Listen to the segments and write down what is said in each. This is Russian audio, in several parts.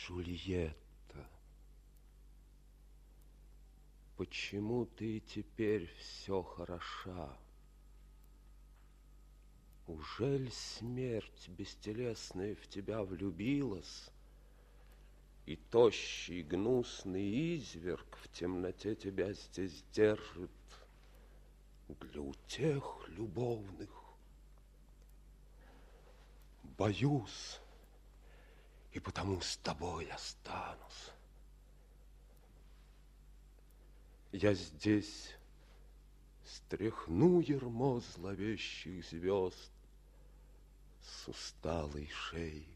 Джульетта, почему ты теперь все хороша? Ужель смерть бестелесная в тебя влюбилась, и тощий гнусный изверг в темноте тебя здесь держит для утех любовных? Боюсь, и потому с тобой останусь. Я здесь стряхну ярмо зловещих звезд с усталой шеи.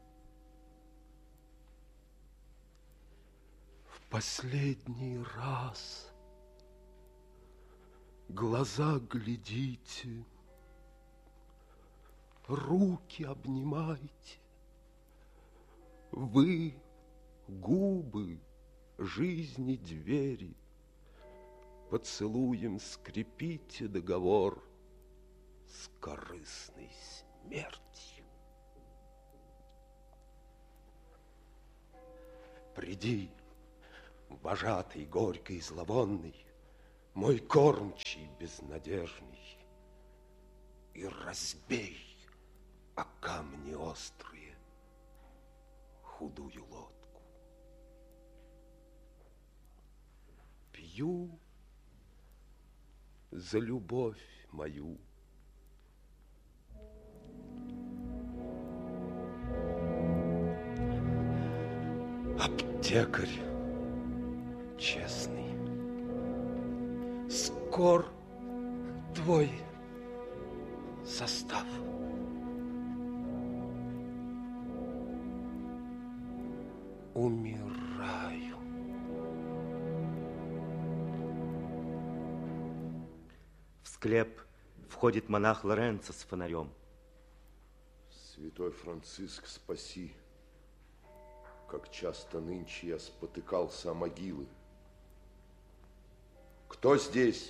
В последний раз глаза глядите, руки обнимайте. Вы, губы, жизни двери, поцелуем скрепите договор с корыстной смертью. Приди, вожатый, горький, зловонный, мой кормчий безнадежный, и разбей о камни острые худую лодку. Пью за любовь мою. Аптекарь честный, скор твой состав. Умираю. В склеп входит монах Лоренцо с фонарем. Святой Франциск, спаси. Как часто нынче я спотыкался о могилы. Кто здесь?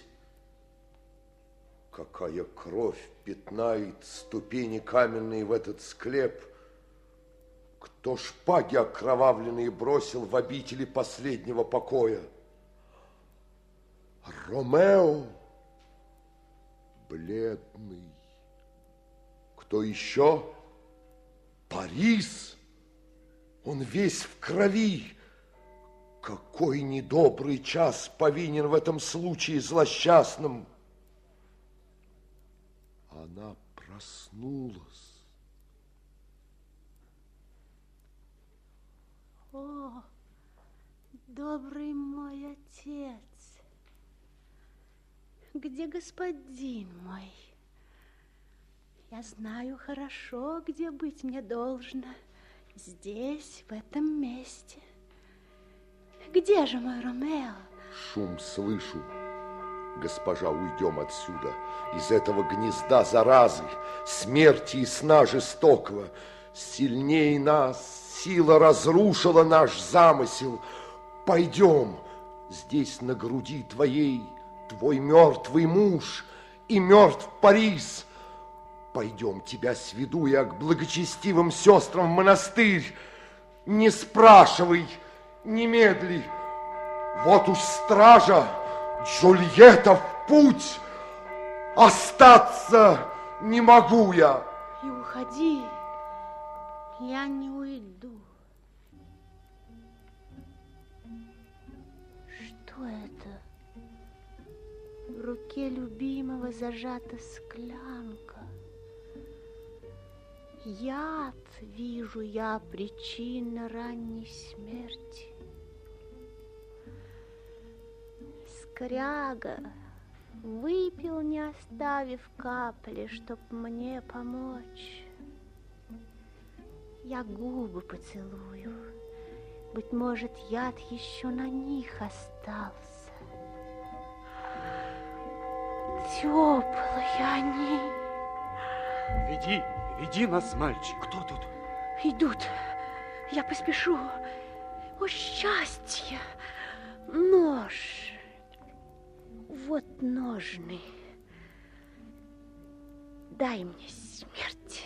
Какая кровь пятнает ступени каменные в этот склеп? Кто шпаги окровавленные бросил в обители последнего покоя? Ромео, бледный. Кто еще? Парис, он весь в крови. Какой недобрый час повинен в этом случае злосчастном. Она проснулась. О, добрый мой отец, где господин мой? Я знаю хорошо, где быть мне должно. Здесь, в этом месте. Где же мой Ромео? Шум слышу. Госпожа, уйдем отсюда, из этого гнезда заразы, смерти и сна жестокого. Сильнее нас, сила разрушила наш замысел. Пойдем, здесь на груди твоей твой мертвый муж и мертв Парис. Пойдем, тебя сведу я к благочестивым сестрам в монастырь. Не спрашивай, не медли. Вот уж стража, Джульетта, в путь. Остаться не могу я. И уходи, я не уйду. Что это? В руке любимого зажата склянка. Яд, вижу я, причина ранней смерти. Скряга выпил, не оставив капли, чтоб мне помочь. Я губы поцелую, быть может, яд еще на них остался. Теплые они. Веди нас, мальчик. Кто тут? Идут. Я поспешу. О, счастье! Нож. Вот ножны. Дай мне смерть.